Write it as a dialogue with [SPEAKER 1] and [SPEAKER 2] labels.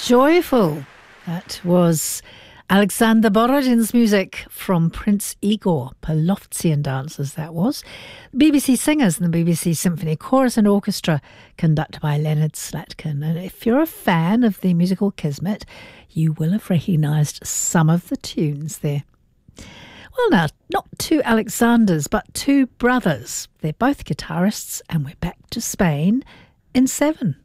[SPEAKER 1] Joyful. That was Alexander Borodin's music from Prince Igor, Polovtsian dancers that was. BBC Singers and the BBC Symphony Chorus and Orchestra, conducted by Leonard Slatkin. And if you're a fan of the musical Kismet, you will have recognised some of the tunes there. Well, now, not two Alexanders, but two brothers. They're both guitarists, and we're back to Spain in 7.